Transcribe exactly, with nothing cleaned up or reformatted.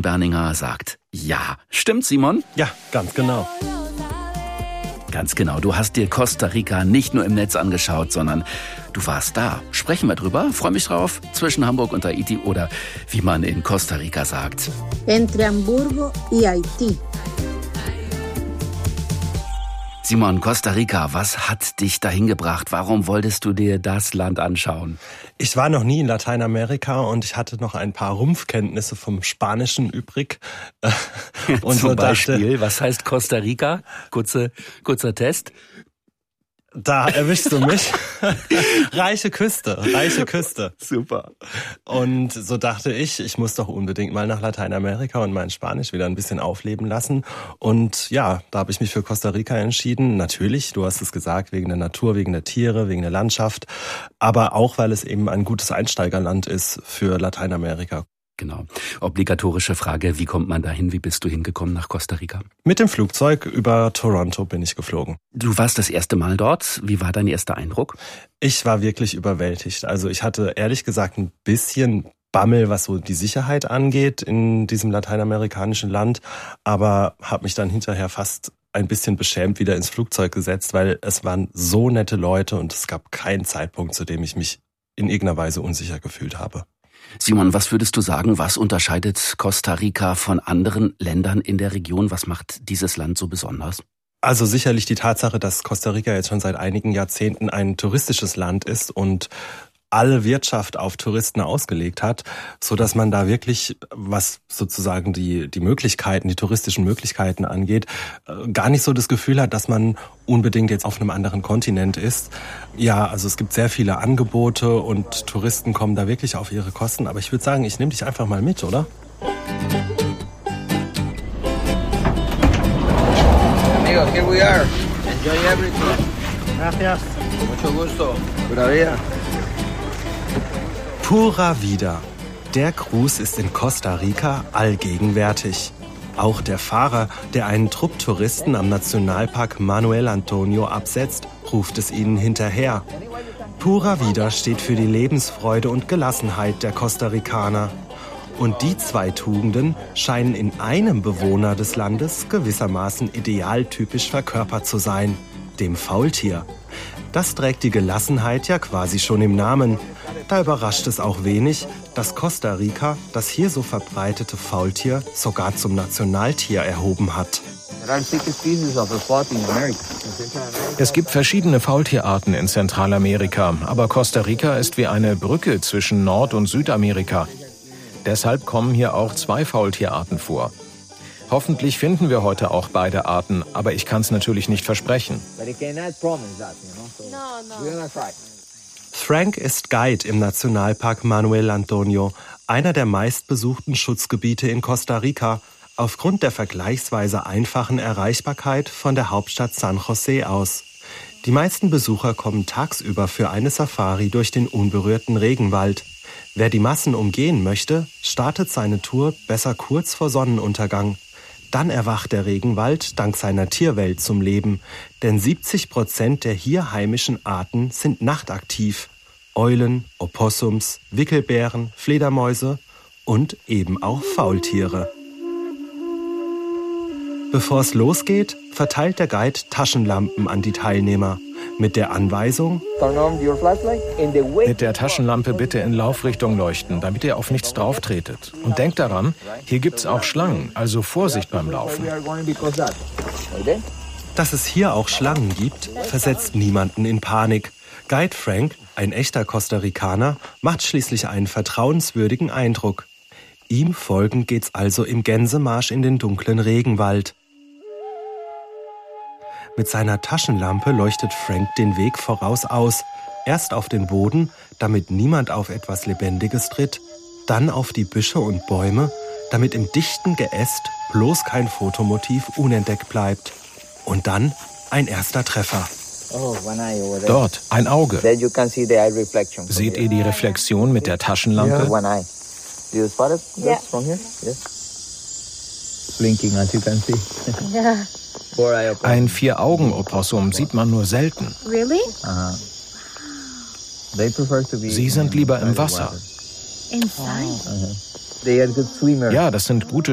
Berninger sagt ja. Stimmt, Simon? Ja, ganz genau. Ganz genau. Du hast dir Costa Rica nicht nur im Netz angeschaut, sondern du warst da. Sprechen wir drüber? Freue mich drauf. Zwischen Hamburg und Haiti oder wie man in Costa Rica sagt. Entre Hamburgo y Haití. Simon, Costa Rica, was hat dich dahin gebracht? Warum wolltest du dir das Land anschauen? Ich war noch nie in Lateinamerika und ich hatte noch ein paar Rumpfkenntnisse vom Spanischen übrig. Und Zum so Beispiel, dachte, was heißt Costa Rica? Kurze, kurzer Test. Da erwischst du mich. Reiche Küste, reiche Küste. Super. Und so dachte ich, ich muss doch unbedingt mal nach Lateinamerika und mein Spanisch wieder ein bisschen aufleben lassen. Und ja, da habe ich mich für Costa Rica entschieden. Natürlich, du hast es gesagt, wegen der Natur, wegen der Tiere, wegen der Landschaft. Aber auch, weil es eben ein gutes Einsteigerland ist für Lateinamerika. Genau. Obligatorische Frage, wie kommt man dahin? Wie bist du hingekommen nach Costa Rica? Mit dem Flugzeug über Toronto bin ich geflogen. Du warst das erste Mal dort. Wie war dein erster Eindruck? Ich war wirklich überwältigt. Also ich hatte ehrlich gesagt ein bisschen Bammel, was so die Sicherheit angeht in diesem lateinamerikanischen Land, aber habe mich dann hinterher fast ein bisschen beschämt wieder ins Flugzeug gesetzt, weil es waren so nette Leute und es gab keinen Zeitpunkt, zu dem ich mich in irgendeiner Weise unsicher gefühlt habe. Simon, was würdest du sagen, was unterscheidet Costa Rica von anderen Ländern in der Region? Was macht dieses Land so besonders? Also sicherlich die Tatsache, dass Costa Rica jetzt schon seit einigen Jahrzehnten ein touristisches Land ist und alle Wirtschaft auf Touristen ausgelegt hat, so dass man da wirklich, was sozusagen die die Möglichkeiten, die touristischen Möglichkeiten angeht, gar nicht so das Gefühl hat, dass man unbedingt jetzt auf einem anderen Kontinent ist. Ja, also es gibt sehr viele Angebote und Touristen kommen da wirklich auf ihre Kosten. Aber ich würde sagen, ich nehme dich einfach mal mit, oder? Amigo, here we are. Enjoy everything. Gracias. Mucho gusto. Pura vida. Pura Vida. Der Gruß ist in Costa Rica allgegenwärtig. Auch der Fahrer, der einen Trupp Touristen am Nationalpark Manuel Antonio absetzt, ruft es ihnen hinterher. Pura Vida steht für die Lebensfreude und Gelassenheit der Costa Ricaner. Und die zwei Tugenden scheinen in einem Bewohner des Landes gewissermaßen idealtypisch verkörpert zu sein, dem Faultier. Das trägt die Gelassenheit ja quasi schon im Namen. Da überrascht es auch wenig, dass Costa Rica das hier so verbreitete Faultier sogar zum Nationaltier erhoben hat. Es gibt verschiedene Faultierarten in Zentralamerika, aber Costa Rica ist wie eine Brücke zwischen Nord- und Südamerika. Deshalb kommen hier auch zwei Faultierarten vor. Hoffentlich finden wir heute auch beide Arten, aber ich kann es natürlich nicht versprechen. Frank ist Guide im Nationalpark Manuel Antonio, einer der meistbesuchten Schutzgebiete in Costa Rica, aufgrund der vergleichsweise einfachen Erreichbarkeit von der Hauptstadt San José aus. Die meisten Besucher kommen tagsüber für eine Safari durch den unberührten Regenwald. Wer die Massen umgehen möchte, startet seine Tour besser kurz vor Sonnenuntergang. Dann erwacht der Regenwald dank seiner Tierwelt zum Leben, denn siebzig Prozent der hier heimischen Arten sind nachtaktiv. Eulen, Opossums, Wickelbären, Fledermäuse und eben auch Faultiere. Bevor es losgeht, verteilt der Guide Taschenlampen an die Teilnehmer. Mit der Anweisung: Mit der Taschenlampe bitte in Laufrichtung leuchten, damit ihr auf nichts drauftretet. Und denkt daran, hier gibt's auch Schlangen, also Vorsicht beim Laufen. Dass es hier auch Schlangen gibt, versetzt niemanden in Panik. Guide Frank, ein echter Costa Ricaner, macht schließlich einen vertrauenswürdigen Eindruck. Ihm folgend geht's also im Gänsemarsch in den dunklen Regenwald. Mit seiner Taschenlampe leuchtet Frank den Weg voraus aus. Erst auf den Boden, damit niemand auf etwas Lebendiges tritt, dann auf die Büsche und Bäume, damit im dichten Geäst bloß kein Fotomotiv unentdeckt bleibt. Und dann ein erster Treffer. Dort, ein Auge. Seht ihr die Reflexion mit der Taschenlampe? Ein Vier-Augen-Opossum sieht man nur selten. Sie sind lieber im Wasser. Ja, das sind gute